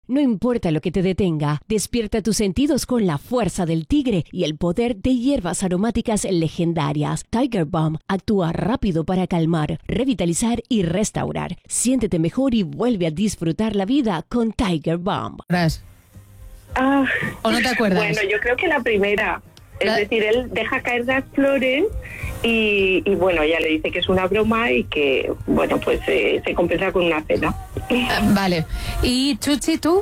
No importa lo que te detenga, despierta tus sentidos con la fuerza del tigre y el poder de hierbas aromáticas legendarias. Tiger Balm actúa rápido para calmar, revitalizar y restaurar. Siéntete mejor y vuelve a disfrutar la vida con Tiger Balm. ¿O no te acuerdas? Bueno, yo creo que la primera. Es decir, él deja caer las flores y bueno, ella le dice que es una broma y que, bueno, pues se compensa con una cena. Vale. ¿Y Chuchi, tú?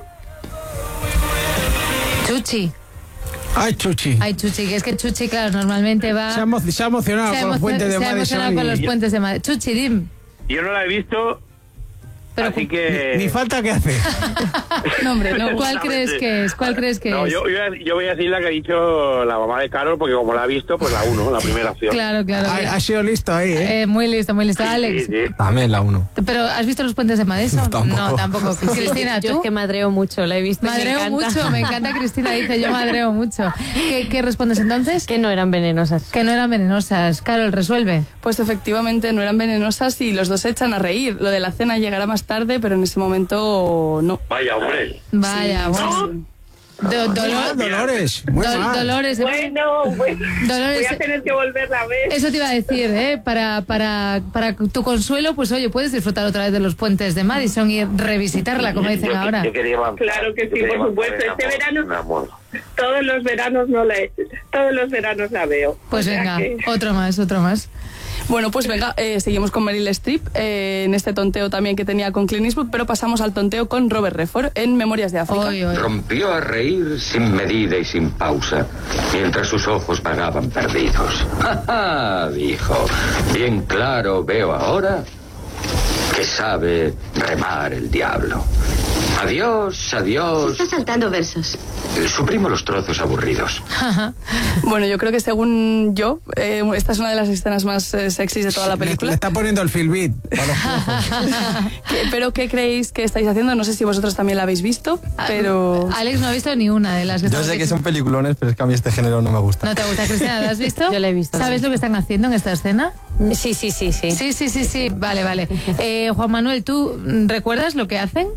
Chuchi. Ay, Chuchi. Ay, Chuchi, que es que Chuchi, claro, normalmente va... Se ha emocionado con los puentes de Madison. Se ha emocionado con los puentes de Madison. Chuchi, dim. Yo no la he visto, pero así que... Ni falta que hace. No, hombre, no. ¿Cuál crees que es? ¿Cuál crees que es? Yo voy a decir la que ha dicho la mamá de Carol, porque como la ha visto, pues la 1, la primera opción. Claro. Ha sido listo ahí, ¿eh? Muy listo. Alex. Sí. También la 1. ¿Pero has visto los puentes de Madison? Tampoco. No, tampoco. Cristina, ¿tú? Yo es que madreo mucho, la he visto. Madreo mucho, me encanta Cristina, dice, yo madreo mucho. ¿Qué respondes entonces? Que no eran venenosas. Que no eran venenosas. Carol, resuelve. Pues efectivamente no eran venenosas y los dos se echan a reír. Lo de la cena llegará más tarde, pero en ese momento no. Vaya, hombre. Vaya, bueno. Dolores. Muy mal. Dolores. Bueno, Dolores, voy a tener que volverla a ver. eso te iba a decir, ¿eh? Para tu consuelo, pues oye, puedes disfrutar otra vez de los puentes de Madison y revisitarla, como dicen ahora. Claro que sí, por supuesto. Este verano, todos los veranos la veo. Pues venga, otro más. Bueno, pues venga, seguimos con Meryl Streep en este tonteo también que tenía con Clint Eastwood, pero pasamos al tonteo con Robert Redford en Memorias de África. Rompió a reír sin medida y sin pausa, mientras sus ojos vagaban perdidos. ¡Ja, ja! Dijo. Bien claro veo ahora que sabe remar el diablo. Adiós. Se está saltando versos. Suprimo los trozos aburridos. Bueno, yo creo que según yo, esta es una de las escenas más sexys de toda la película. Le está poniendo el feel beat. ¿Pero qué creéis que estáis haciendo? No sé si vosotros también la habéis visto, pero... Alex no ha visto ni una de las que Yo sé que son peliculones, pero es que a mí este género no me gusta. ¿No te gusta, Cristina? ¿La has visto? Yo la he visto. ¿Sabes lo que están haciendo en esta escena? Sí. Sí. Vale. Juan Manuel, ¿tú recuerdas lo que hacen?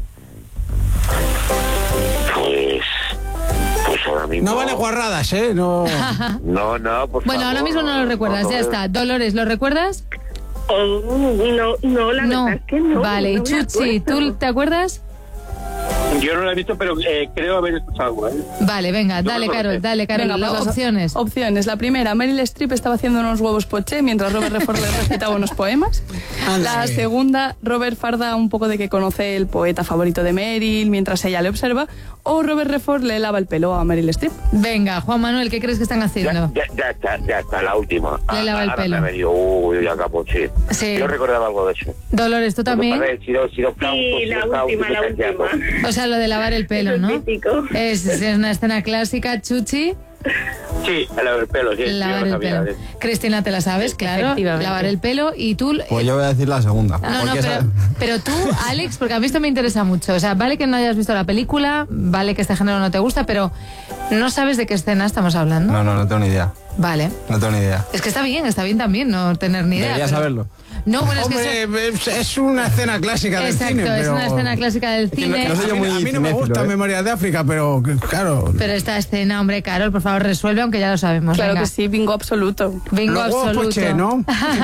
Pues ahora mismo... No vale guarradas, ¿eh? No, por favor. Bueno, ahora mismo no lo recuerdas, ya está. Dolores, ¿lo recuerdas? No, la verdad es que no. Vale, y Chuchi, ¿tú te acuerdas? Yo no la he visto, pero creo haber escuchado algo, ¿eh? Vale, venga, dale, Carol. Venga, Las opciones. Opciones. La primera, Meryl Streep estaba haciendo unos huevos poché mientras Robert Redford le recitaba unos poemas. La segunda, Robert farda un poco de que conoce el poeta favorito de Meryl mientras ella le observa. O Robert Redford le lava el pelo a Meryl Streep. Venga, Juan Manuel, ¿qué crees que están haciendo? Ya está, la última. Le lava el pelo. Me dio, ya acabó, sí. Yo recordaba algo de eso. Dolores, ¿tú también? Sí, la última. O sea, lo de lavar el pelo, ¿no? Es una escena clásica, Chuchi. Sí, lavar el pelo, sí. Lavar el pelo. Cristina, ¿te la sabes? Claro, lavar el pelo. Y tú... Pues yo voy a decir la segunda. No, pero tú, Alex, porque a mí esto me interesa mucho. O sea, vale que no hayas visto la película, vale que este género no te gusta, pero no sabes de qué escena estamos hablando. No tengo ni idea. Vale. No tengo ni idea. Es que está bien también no tener ni idea. Debería saberlo. No, bueno, hombre, es una escena clásica del cine. Exacto, es una escena clásica del cine. No soy yo muy a mí no me gusta Memorias de África, pero claro. Pero esta escena, hombre, Carol, por favor, resuelve, aunque ya lo sabemos. Claro venga. que sí, bingo absoluto. Bingo absoluto. Poché, ¿no?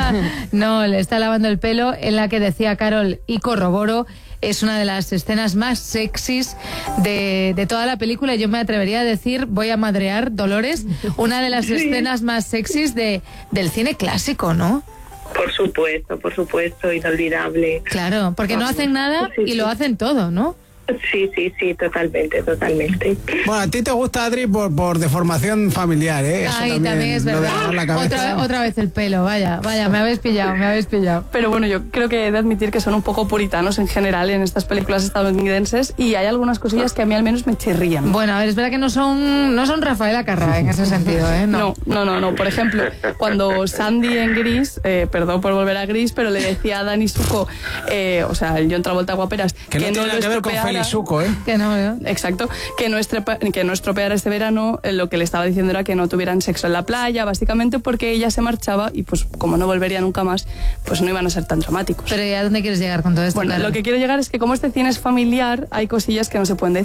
No, le está lavando el pelo, en la que decía Carol, y corroboro, es una de las escenas más sexys de toda la película. Yo me atrevería a decir, voy a madrear, Dolores, una de las escenas más sexys del cine clásico, ¿no? Por supuesto, inolvidable. Claro, porque no hacen nada y lo hacen todo, ¿no? Sí, totalmente. Bueno, a ti te gusta, Adri, por deformación familiar, ¿eh? Eso Ay, también es verdad. Otra vez el pelo, vaya, me habéis pillado. Pero bueno, yo creo que he de admitir que son un poco puritanos en general en estas películas estadounidenses y hay algunas cosillas que a mí al menos me chirrían. Bueno, a ver, es verdad que no son Rafaela Carrà en ese sentido, ¿eh? No. Por ejemplo, cuando Sandy en Gris, perdón por volver a Gris, pero le decía a Dani Zuko, o sea, el John Travolta Guaperas, que no tiene que ver con Felizuco, ¿eh? Que no, exacto, que no estropeara este verano, lo que le estaba diciendo era que no tuvieran sexo en la playa, básicamente porque ella se marchaba y pues como no volvería nunca más, pues no iban a ser tan dramáticos. Pero ¿y a dónde quieres llegar con todo esto? Bueno, claro. Lo que quiero llegar es que como este cine es familiar, hay cosillas que no se pueden decir.